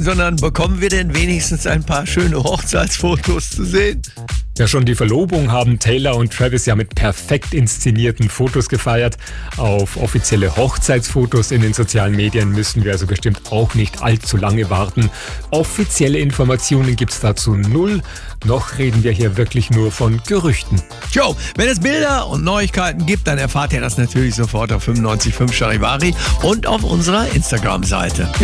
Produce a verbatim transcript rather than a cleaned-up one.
sondern bekommen wir denn wenigstens ein paar schöne Hochzeitsfotos zu sehen? Ja, schon die Verlobung haben Taylor und Travis ja mit perfekt inszenierten Fotos gefeiert. Auf offizielle Hochzeitsfotos in den sozialen Medien müssen wir also bestimmt auch nicht allzu lange warten. Offizielle Informationen gibt's dazu null. Noch reden wir hier wirklich nur von Gerüchten. Jo, wenn es Bilder und Neuigkeiten gibt, dann erfahrt ihr das natürlich sofort auf fünfundneunzig Komma fünf Charivari und auf unserer Instagram-Seite. Jo.